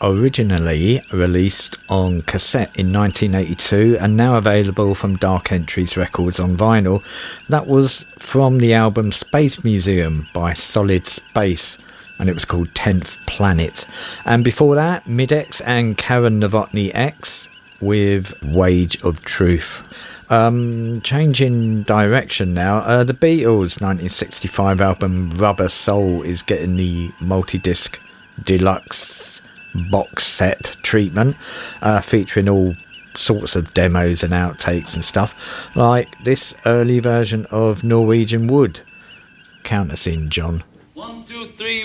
originally released on cassette in 1982 and now available from Dark Entries Records on vinyl. That was from the album Space Museum by Solid Space, and it was called 10th Planet. And before that, Mid-X and Karen Novotny X with Wage of Truth. Changing direction now. The Beatles' 1965 album Rubber Soul is getting the multi-disc deluxe box set treatment, featuring all sorts of demos and outtakes and stuff, like this early version of Norwegian Wood. Count us in, John. 1, 2, 3